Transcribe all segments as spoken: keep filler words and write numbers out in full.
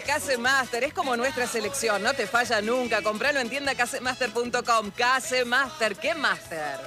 Casemaster, es como nuestra selección, no te falla nunca. Compralo en tienda casemaster punto com. Casemaster, ¿qué master?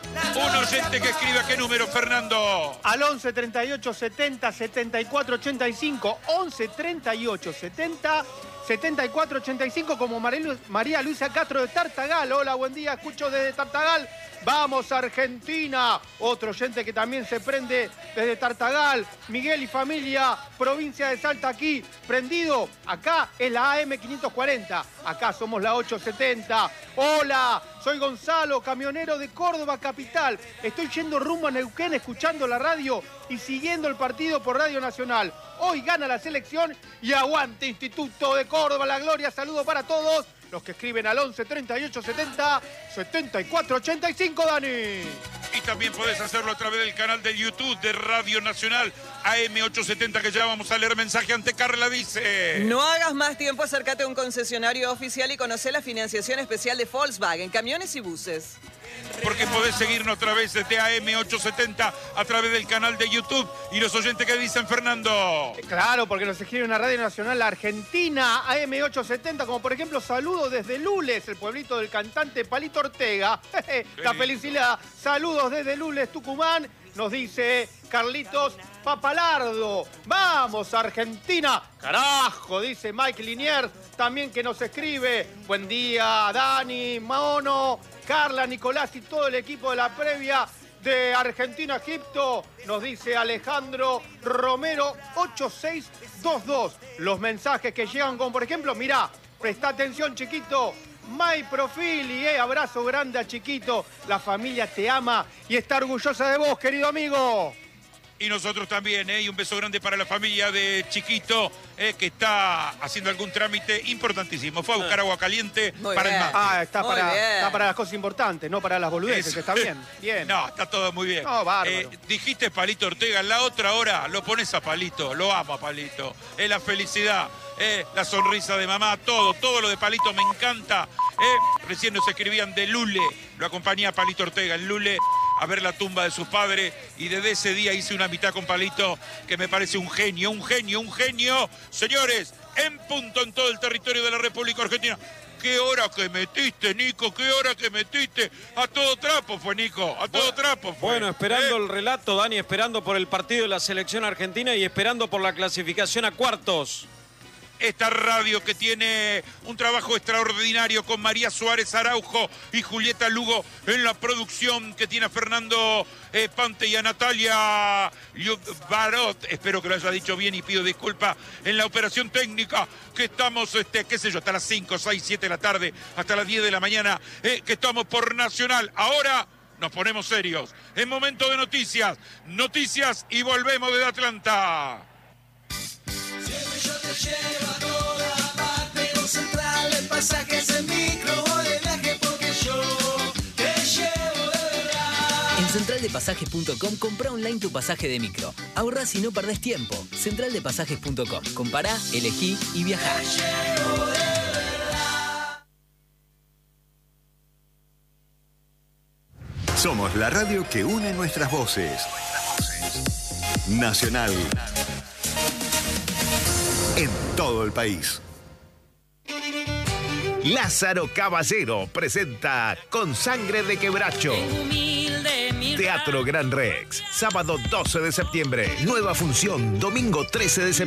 Un oyente que escribe, ¿qué número, Fernando? Al once treinta y ocho setenta setenta y cuatro ochenta y cinco. once treinta y ocho setenta setenta y cuatro ochenta y cinco, como María Luisa Castro de Tartagal. Hola, buen día, escucho desde Tartagal. Vamos, Argentina. Otro oyente que también se prende desde Tartagal. Miguel y familia, provincia de Salta, aquí, prendido. Acá es la A M quinientos cuarenta. Acá somos la ochocientos setenta. Hola, soy Gonzalo, camionero de Córdoba capital. Estoy yendo rumbo a Neuquén, escuchando la radio y siguiendo el partido por Radio Nacional. Hoy gana la selección y aguante Instituto de Córdoba, la gloria. Saludo para todos los que escriben al once treinta y ocho setenta setenta y cuatro ochenta y cinco, Dani. Y también podés hacerlo a través del canal de YouTube de Radio Nacional A M ochocientos setenta, que ya vamos a leer mensaje. Ante Carla dice: no hagas más tiempo, acércate a un concesionario oficial y conoce la financiación especial de Volkswagen, camiones y buses. Porque podés seguirnos a través de A M ochocientos setenta, a través del canal de YouTube. Y los oyentes que dicen, Fernando. Claro, porque nos escribe una Radio Nacional Argentina, A M ochocientos setenta, como por ejemplo, saludos desde Lules, el pueblito del cantante Palito Ortega. La felicidad. Saludos desde Lules, Tucumán. Nos dice Carlitos Papalardo. ¡Vamos, Argentina! ¡Carajo! Dice Mike Liniers, también que nos escribe. Buen día, Dani, Mono, Carla, Nicolás y todo el equipo de la previa de Argentina-Egipto. Nos dice Alejandro Romero, ocho seis dos dos. Los mensajes que llegan con, por ejemplo, mirá, presta atención, chiquito. My Profili, eh, abrazo grande a Chiquito. La familia te ama y está orgullosa de vos, querido amigo. Y nosotros también, ¿eh? Y un beso grande para la familia de Chiquito, ¿eh? Que está haciendo algún trámite importantísimo. Fue a buscar agua caliente Muy para bien. el mate. Ah, está para, bien. está para las cosas importantes, no para las boludeces. Eso. Está bien, bien. No, está todo muy bien. No, bárbaro. Eh, dijiste Palito Ortega, en la otra hora lo pones a Palito, lo amo a Palito. Es la felicidad, eh, la sonrisa de mamá, todo, todo lo de Palito me encanta. Eh. Recién nos escribían de Lule, lo acompañé a Palito Ortega en Lule a ver la tumba de sus padres, y desde ese día hice una mitad con Palito que me parece un genio, un genio, un genio. Señores, en punto en todo el territorio de la República Argentina. ¿Qué hora que metiste, Nico? ¿Qué hora que metiste? A todo trapo fue, Nico, a todo bueno, trapo fue. Bueno, esperando ¿Eh? el relato, Dani, esperando por el partido de la selección argentina y esperando por la clasificación a cuartos. Esta radio que tiene un trabajo extraordinario con María Suárez Araujo y Julieta Lugo en la producción, que tiene a Fernando eh, Pante y a Natalia Barot, espero que lo haya dicho bien y pido disculpas, en la operación técnica, que estamos, este, qué sé yo, hasta las cinco, seis, siete de la tarde, hasta las diez de la mañana, eh, que estamos por Nacional. Ahora nos ponemos serios. Es momento de noticias, noticias y volvemos desde Atlanta. Yo te llevo a toda parte, con Central de Pasajes en micro o de viaje, porque yo te llevo de verdad. En central de pasajes punto com compra online tu pasaje de micro. Ahorrás y no perdés tiempo. central de pasajes punto com. Compará, elegí y viajá. Te llevo de verdad. Somos la radio que une nuestras voces. Nacional. En todo el país. Lázaro Caballero presenta Con Sangre de Quebracho. Teatro Gran Rex. Sábado doce de septiembre. Nueva función. Domingo trece de septiembre.